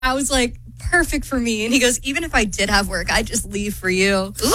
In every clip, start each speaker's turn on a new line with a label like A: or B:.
A: I was like, perfect for me. And he goes, even if I did have work, I'd just leave for you.
B: So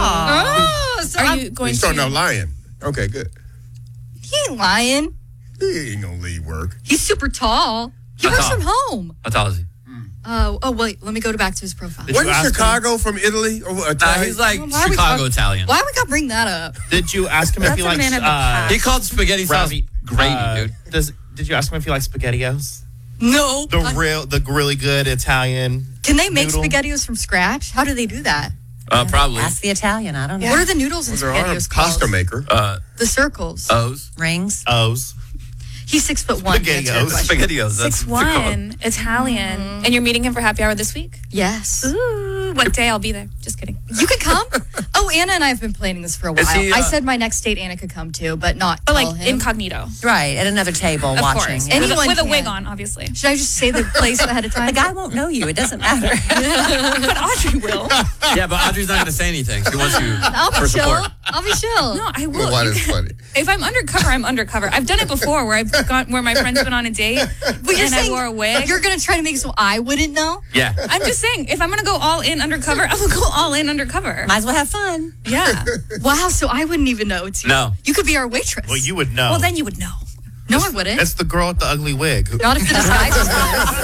C: Are you going
B: He's starting out lying. Okay, good.
A: He ain't lying.
B: He ain't gonna leave work.
A: He's super tall. He works from home.
D: How tall is he?
A: Wait, let me go back to his profile.
B: Wasn't Chicago from Italy? Or
D: He's like Chicago Italian.
A: Why we gotta bring that up?
C: Did you ask him if he likes...
D: he called spaghetti sauce gravy, dude.
C: Did you ask him if he likes SpaghettiOs?
A: No.
C: The really good Italian
A: Can they make
C: noodle?
A: SpaghettiOs from scratch? How do they do that?
D: Probably.
E: Ask the Italian. I don't know.
A: What are the noodles in
B: There are a
A: SpaghettiOs called?
B: pasta maker.
A: The circles.
D: O's.
E: Rings.
C: O's.
A: He's 6'1".
C: SpaghettiOs.
D: SpaghettiOs. That's
F: 6'1", Italian. And you're meeting him for happy hour this week?
A: Yes.
F: Ooh, what day? I'll be there. Just kidding.
A: You could come. Anna and I have been planning this for a while.
D: He,
A: I said my next date Anna could come to, but not
F: But
A: tell
F: like
A: him.
F: incognito.
E: Right, at another table
F: Of
E: watching.
F: course.
E: Yeah.
A: Anyone
F: with a
A: can.
F: wig on, obviously.
A: Should I just say the place ahead of time?
E: The guy won't know you. It doesn't matter.
F: But Audrey will.
D: Yeah, but Audrey's not going to say anything. She wants you
A: I'll
D: for
A: be chill.
D: support.
A: I'll be chill.
F: No, I will.
B: Why is funny?
F: If I'm undercover, I'm undercover. I've done it before where where my friend's been on a date
A: But you're
F: and I
A: saying
F: wore a wig.
A: you're going to try to make it so I wouldn't know?
D: Yeah.
F: I'm just saying, if I'm going to go all in undercover, I will go all in undercover.
E: Might as well have fun.
F: Yeah.
A: Wow, so I wouldn't even know it's you.
D: No.
A: You could be our waitress.
C: Well, you would know.
F: Well, then you would know.
A: No, I wouldn't.
C: It's the girl with the ugly wig.
A: Not if the disguise is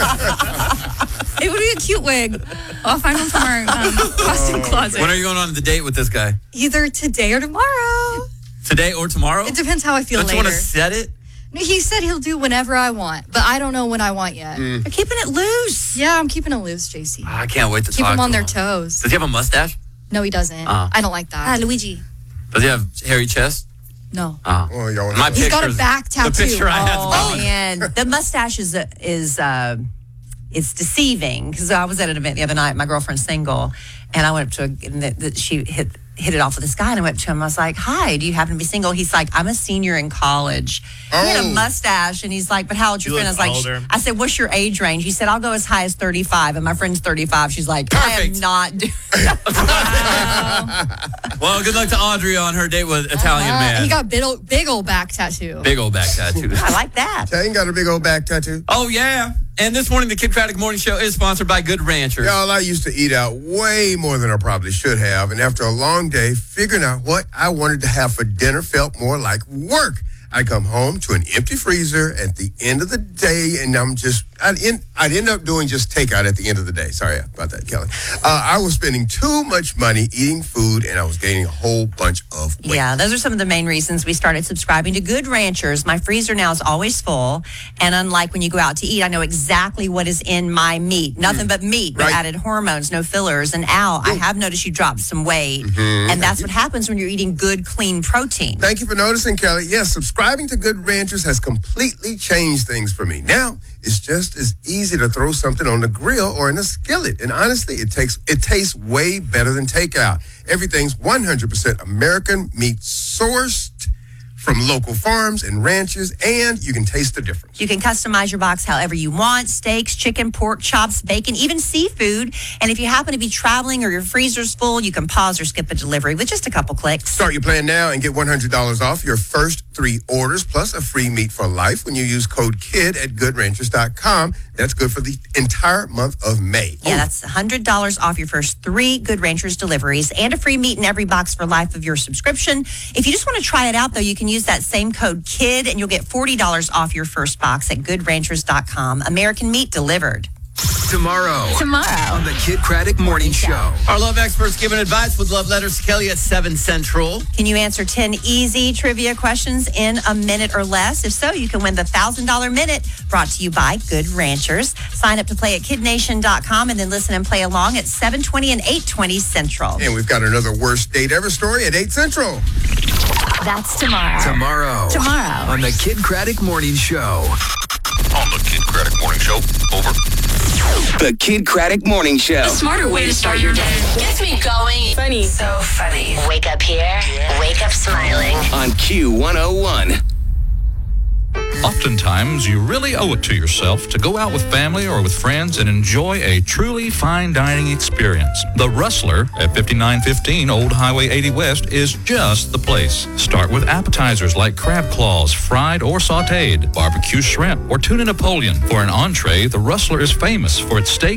A: good.
F: It would be a cute wig. I'll find one from our costume closet.
D: When are you going on the date with this guy?
A: Either today or tomorrow.
D: Today or tomorrow?
A: It depends how I feel
D: Don't
A: later.
D: you want to set it?
A: He said he'll do whenever I want, but I don't know when I want yet.
E: We're keeping it loose.
A: Yeah, I'm keeping it loose, JC.
D: I can't wait to
A: Keep
D: talk
A: them on
D: to
A: their
D: him.
A: toes.
D: Does he have a mustache?
A: No, he doesn't. I don't like that.
F: Luigi.
D: Does he have hairy chest?
A: No.
B: Oh, y'all
D: My
A: He's got a
D: picture's-
A: back tattoo.
D: The picture I had.
E: Oh, man. The mustache is it's deceiving because I was at an event the other night. My girlfriend's single, and I went up to she hit it off with this guy, and I went to him. I was like, "Hi, do you happen to be single?" He's like, "I'm a senior in college." He had a mustache, and he's like, "But how old's your
C: You
E: friend?" I was
C: look
E: like,
C: older.
E: "I said, what's your age range?" He said, "I'll go as high as 35," and my friend's 35. She's like, "I am
D: Perfect.
E: not doing."
D: Well, good luck to Audrey on her date with Italian man.
A: He got big old back tattoo.
D: Big old back tattoo.
E: I like that.
B: Ain't got a big old back tattoo.
D: Oh, yeah. And this morning, the Kid Craddock Morning Show is sponsored by Good Ranchers.
B: Y'all, I used to eat out way more than I probably should have. And after a long day, figuring out what I wanted to have for dinner felt more like work. I come home to an empty freezer at the end of the day, and I'd end up doing just takeout at the end of the day. Sorry about that, Kelly. I was spending too much money eating food, and I was gaining a whole bunch of weight.
E: Yeah, those are some of the main reasons we started subscribing to Good Ranchers. My freezer now is always full. And unlike when you go out to eat, I know exactly what is in my meat. Nothing but meat. No
B: Right.
E: added hormones, no fillers. And Al, I have noticed you dropped some weight. And that's what happens when you're eating good, clean protein.
B: Thank you for noticing, Kelly. Yes, subscribing to Good Ranchers has completely changed things for me. Now, it's just as easy to throw something on the grill or in a skillet. And honestly, it tastes way better than takeout. Everything's 100% American meat sourced from local farms and ranches, and you can taste the difference.
E: You can customize your box however you want. Steaks, chicken, pork chops, bacon, even seafood. And if you happen to be traveling or your freezer's full, you can pause or skip a delivery with just a couple clicks.
B: Start your plan now and get $100 off your first 3 orders plus a free meat for life when you use code KID at goodranchers.com. That's good for the entire month of May.
E: Yeah, that's $100 off your first 3 Good Ranchers deliveries and a free meat in every box for life of your subscription. If you just want to try it out, though, you can use that same code KID and you'll get $40 off your first box at goodranchers.com. American meat delivered.
G: Tomorrow on the Kid Craddock Morning Show.
D: Our love experts giving advice with love letters to Kelly at 7 Central.
E: Can you answer 10 easy trivia questions in a minute or less? If so, you can win the $1,000 Minute brought to you by Good Ranchers. Sign up to play at kidnation.com and then listen and play along at 7:20 and 8:20 Central.
B: And we've got another worst date ever story at 8 Central.
H: That's tomorrow.
G: Tomorrow on the Kid Craddock Morning Show.
I: On the Kid Craddock Morning Show. Over.
G: The Kid Craddock Morning Show.
H: A smarter way to start your day. Gets me going. Funny. So funny. Wake up here. Wake up smiling.
G: On Q101.
J: Oftentimes, you really owe it to yourself to go out with family or with friends and enjoy a truly fine dining experience. The Rustler at 5915 Old Highway 80 West is just the place. Start with appetizers like crab claws, fried or sautéed, barbecue shrimp, or tuna Napoleon. For an entree, the Rustler is famous for its steak